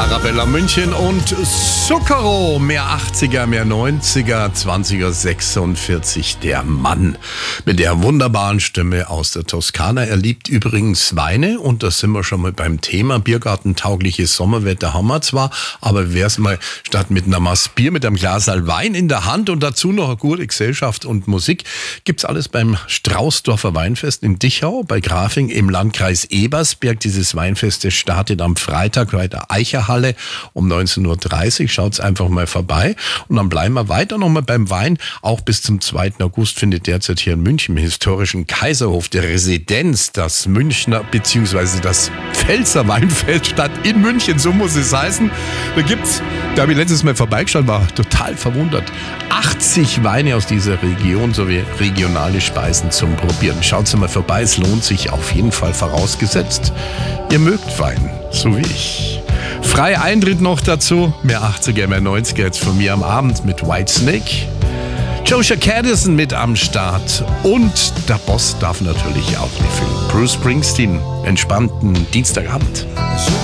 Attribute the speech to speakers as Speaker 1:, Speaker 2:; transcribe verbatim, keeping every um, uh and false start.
Speaker 1: Arabella München und Zucchero. Mehr achtziger, mehr neunziger, zwanzig Uhr sechsundvierzig. Der Mann mit der wunderbaren Stimme aus der Toskana. Er liebt übrigens Weine und da sind wir schon mal beim Thema. Biergartentaugliches Sommerwetter haben wir zwar, aber wär's mal statt mit einer Maß Bier, mit einem Glas Wein in der Hand und dazu noch eine gute Gesellschaft und Musik, gibt's alles beim Straußdorfer Weinfest in Dichau bei Grafing im Landkreis Ebersberg. Dieses Weinfest, das startet am Freitag bei der Eicherhalle um neunzehn Uhr dreißig. Schaut's einfach mal vorbei. Und dann bleiben wir weiter nochmal beim Wein. Auch bis zum zweiten August findet derzeit hier in München im historischen Kaiserhof der Residenz das Münchner bzw. das Pfälzer Weinfest statt in München. So muss es heißen. Da gibt's, da habe ich letztes Mal vorbeigeschaut, war total verwundert. achtzig Weine aus dieser Region sowie regionale Speisen zum Probieren. Schaut's mal vorbei. Es lohnt sich auf jeden Fall, vorausgesetzt, ihr mögt Wein, so wie ich. Freier Eintritt noch dazu. Mehr achtziger, mehr neunziger jetzt von mir am Abend mit Whitesnake. Joshua Caddison mit am Start. Und der Boss darf natürlich auch nicht fehlen. Bruce Springsteen, entspannten Dienstagabend.